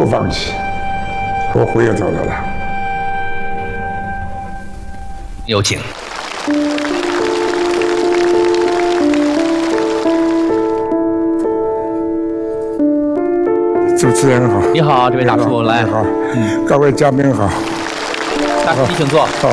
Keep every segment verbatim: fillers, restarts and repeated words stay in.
放弃，我回也找到了。 有请。 主持人好， 你好，这位大叔来。 你好，嗯，各位嘉宾好。 大叔，请坐。 好。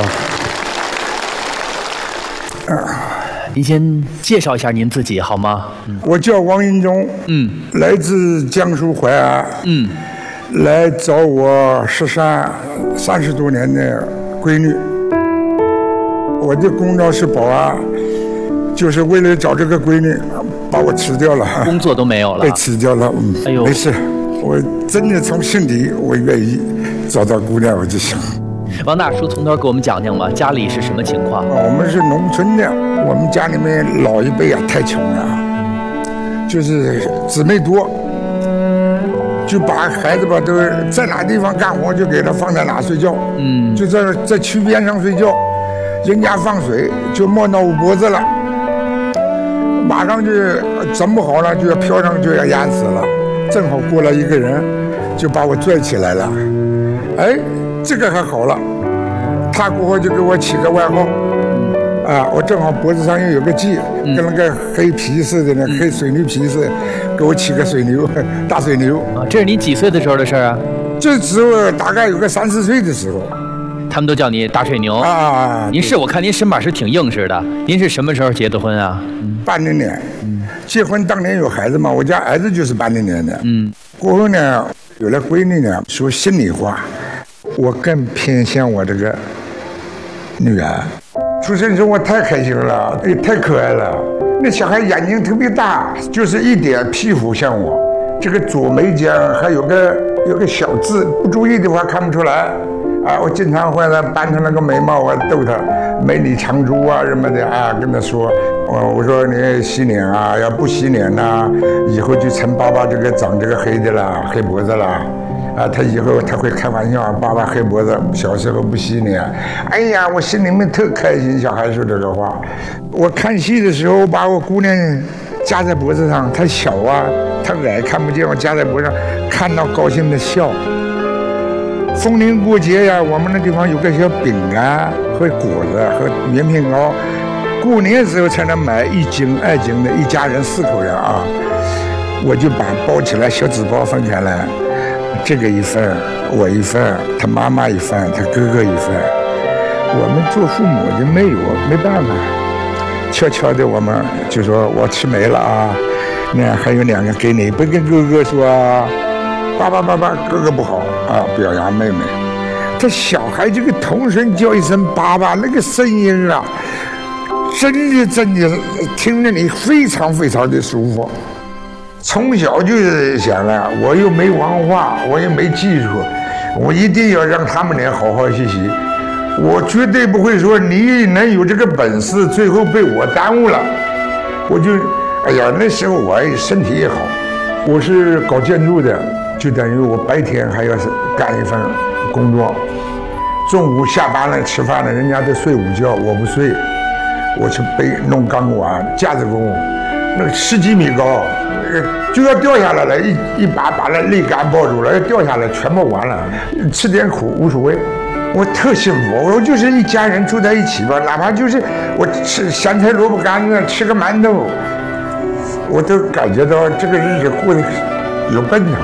啊。您先介绍一下您自己好吗？ 嗯、我叫王银忠，嗯，来自江苏淮安，嗯，来找我十三三十多年的闺女。我的工作是保安，就是为了找这个闺女，把我辞掉了， 工作都没有了， 被辞掉了，嗯，哎呦，没事，我真的从心底我愿意找到姑娘，我就想。 王大叔从头给我们讲讲吧，家里是什么情况？ 我们是农村的，我们家里面老一辈啊太穷了，就是姊妹多，就把孩子吧都在哪地方干活就给他放在哪睡觉，嗯，就在在渠边上睡觉，人家放水就没到我脖子了，马上就整不好了就要飘上就要淹死了，正好过来一个人就把我拽起来了，哎。这个还好了，他过后就给我起个外号，啊，我正好脖子上又有个记，跟那个黑皮似的呢，黑水牛皮似的，给我起个水牛，大水牛。 啊，这是你几岁的时候的事啊？ 这时候大概有个三四岁的时候。 他们都叫你大水牛啊。您是，我看您身板是挺硬实的。您是什么时候结的婚啊？ 八零年，结婚当年有孩子嘛，我家儿子就是八零年的。嗯，过后呢，有了闺女呢，说心里话。我更偏向我这个女儿，出生时候我太开心了，也太可爱了。那小孩眼睛特别大，就是一点皮肤像我，这个左眉间还有个有个小痣，不注意的话看不出来。啊，我经常会呢扳成那个眉毛，我逗他美女长珠啊什么的啊，跟他说，我我说你洗脸啊，要不洗脸呐，以后就成爸爸这个长这个黑的了，黑脖子了。啊，他以后他会开玩笑，爸爸黑脖子，小时候不洗脸。哎呀，我心里面特开心。小孩说这个话，我看戏的时候把我姑娘夹在脖子上，她小啊，她矮看不见，我夹在脖子上，看到高兴的笑。逢年过节呀，我们那地方有个小饼干和果子和棉片糕，过年的时候才能买一斤二斤的，一家人四口人啊，我就把包起来，小纸包分开来。这个一份，我一份，他妈妈一份，他哥哥一份。我们做父母的没有，没办法。悄悄的，我们就说我吃没了啊，那还有两个给你，不跟哥哥说啊。爸爸爸爸，哥哥不好啊，表扬妹妹。这小孩这个童声叫一声爸爸，那个声音啊，真的真的听着你非常非常的舒服。从小就是想了，我又没文化，我也没技术，我一定要让他们俩好好学习。我绝对不会说你能有这个本事，最后被我耽误了。我就，哎呀，那时候我身体也好，我是搞建筑的，就等于我白天还要干一份工作，中午下班了吃饭了，人家都睡午觉，我不睡，我去背弄钢管，架子工，那个十几米高。就要掉下来了，一一把把那肋杆抱住了，要掉下来全部完了，吃点苦无所谓，我特幸福，我就是一家人住在一起吧，哪怕就是我吃咸菜萝卜干子，吃个馒头，我都感觉到这个日子过得有奔头。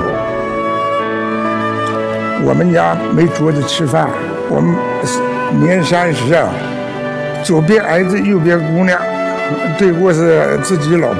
我们家没桌子吃饭，我们年三十啊，左边儿子右边姑娘，对过是自己老婆。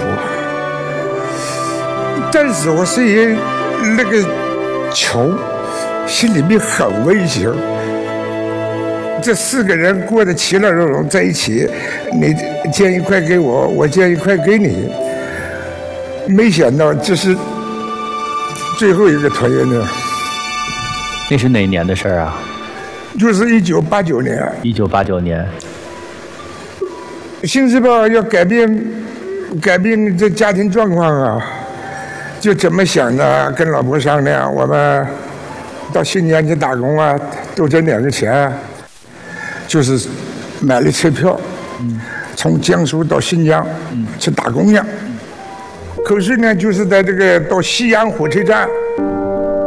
但是我虽然那个穷，心里面很温馨。这四个人过得其乐融融在一起，你煎一块给我，我煎一块给你。没想到这是最后一个团圆的。 那是哪年的事儿啊？ 就是一九八九年。 一九八九年。 新世报要改变改变这家庭状况啊。就怎么想的，跟老婆商量，我们到新疆去打工啊，多挣点个钱，就是买了车票，嗯，从江苏到新疆，嗯，去打工去。可是呢，就是在这个到西安火车站